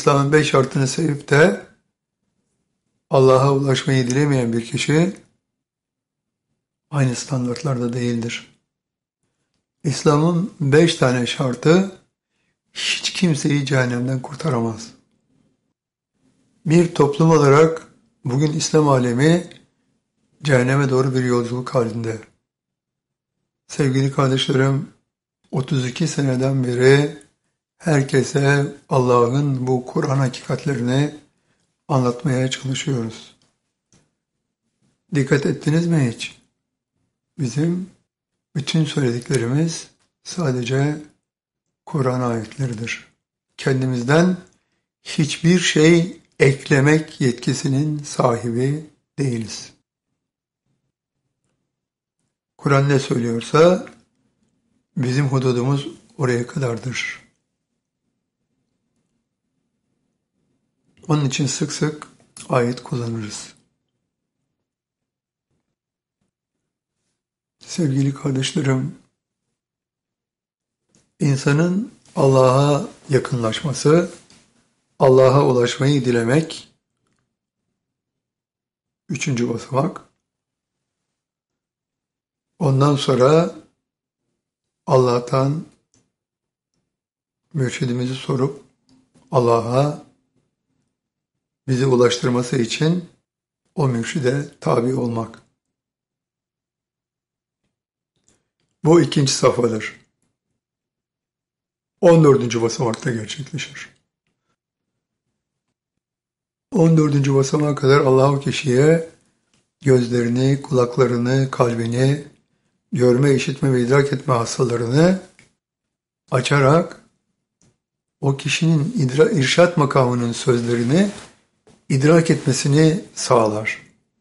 İslam'ın 5 şartını sevip de Allah'a ulaşmayı dilemeyen bir kişi aynı standartlarda değildir. İslam'ın 5 tane şartı hiç kimseyi cehennemden kurtaramaz. Bir toplum olarak bugün İslam alemi cehenneme doğru bir yolculuk halinde. Sevgili kardeşlerim, 32 seneden beri herkese Allah'ın bu Kur'an hakikatlerini anlatmaya çalışıyoruz. Dikkat ettiniz mi hiç? Bizim bütün söylediklerimiz sadece Kur'an ayetleridir. Kendimizden hiçbir şey eklemek yetkisinin sahibi değiliz. Kur'an ne söylüyorsa bizim hududumuz oraya kadardır. Onun için sık sık ayet kullanırız. Sevgili kardeşlerim, insanın Allah'a yakınlaşması, Allah'a ulaşmayı dilemek, 3. basamak. Ondan sonra Allah'tan mürşidimizi sorup Allah'a bizi ulaştırması için o mürşide tabi olmak. Bu 2. safhadır. 14. basamakta gerçekleşir. 14. basamağa kadar Allah o kişiye gözlerini, kulaklarını, kalbini, görme, işitme ve idrak etme hastalarını açarak o kişinin irşat makamının sözlerini idrak etmesini sağlar.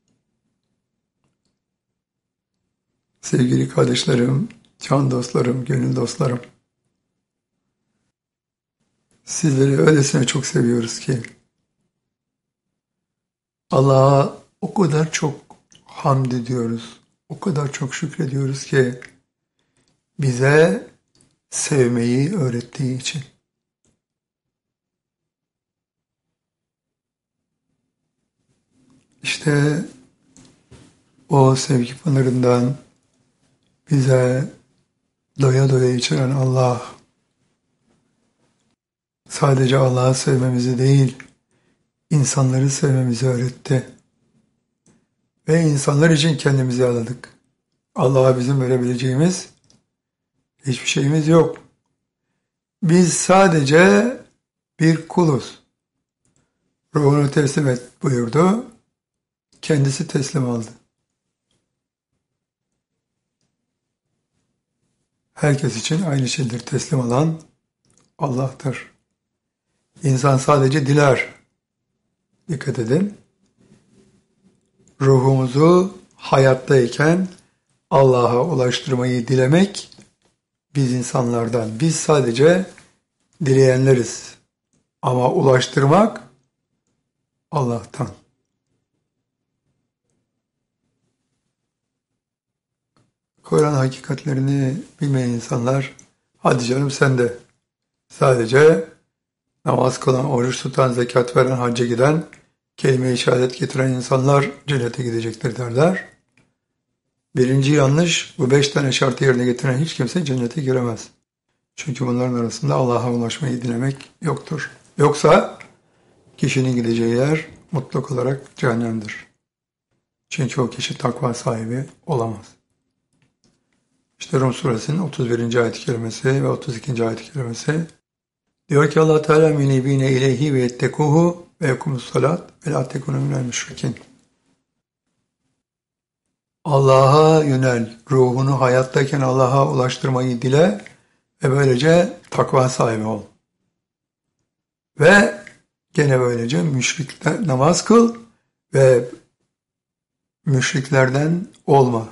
Sevgili kardeşlerim, can dostlarım, gönül dostlarım, sizleri öylesine çok seviyoruz ki Allah'a o kadar çok hamd ediyoruz, o kadar çok şükrediyoruz ki bize sevmeyi öğrettiği için. İşte o sevgi pınarından bize doya doya içiren Allah, sadece Allah'ı sevmemizi değil, insanları sevmemizi öğretti. Ve insanlar için kendimizi adadık. Allah'a bizim verebileceğimiz hiçbir şeyimiz yok. Biz sadece bir kuluz. Ruhunu teslim et buyurdu. Kendisi teslim aldı. Herkes için aynı şeydir. Teslim alan Allah'tır. İnsan sadece diler. Dikkat edin. Ruhumuzu hayattayken Allah'a ulaştırmayı dilemek biz insanlardan. Biz sadece dileyenleriz. Ama ulaştırmak Allah'tan. Kur'an hakikatlerini bilmeyen insanlar, hadi canım sen de sadece namaz kılan, oruç tutan, zekat veren, hacca giden, kelime-i şehadet getiren insanlar cennete gidecektir derler. Birinci yanlış, bu 5 tane şartı yerine getiren hiç kimse cennete giremez. Çünkü bunların arasında Allah'a ulaşmayı dilemek yoktur. Yoksa kişinin gideceği yer mutlak olarak cehennemdir. Çünkü o kişi takva sahibi olamaz. İşte Rum suresinin 31. ayet-i kerimesi ve 32. ayet-i kerimesi diyor ki Allah Teala münibine ileyhi ve yettekuhu ve yekumus salat ve la tekunu minel müşrikin. Allah'a yönel, ruhunu hayattayken Allah'a ulaştırmayı dile ve böylece takva sahibi ol. Ve gene böylece müşrikler namaz kıl ve müşriklerden olma.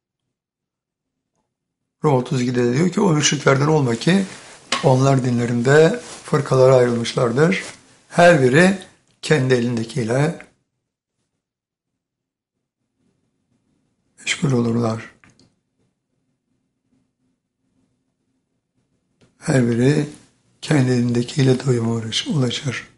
Rum 32'de diyor ki o müşriklerden olma ki onlar dinlerinde fırkalara ayrılmışlardır. Her biri kendi elindekiyle meşgul olurlar. Her biri kendi elindekiyle doyuma ulaşır.